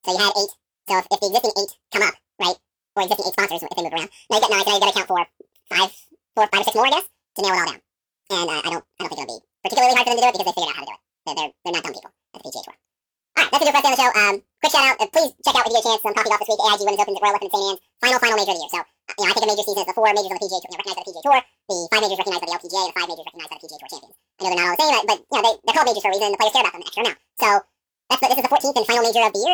So you had 8. So if the existing 8 come up, right, or existing 8 sponsors if they move around, now you get 9. So now you got to account for 5 or 6 more, I guess, to nail it all down. And I don't think it'll be particularly hard for them to do it because they figured out how to do it. They're not dumb people at the PGA Tour. All right, that's it for us on the show. Quick shout out. Please check out if you get a chance some coffee golf this week. AIG Women's Open at Royal Weston St. Anne's. Final major of the year. So I think a major season is the 4 majors on the PGA Tour, recognized by the PGA Tour. The 5 majors recognized by the LPGA. The 5 majors recognized by the PGA Tour champions. I know they're not all the same, but they're called majors for a reason. And the players care about them an extra amount. So this is the 14th and final major of the year.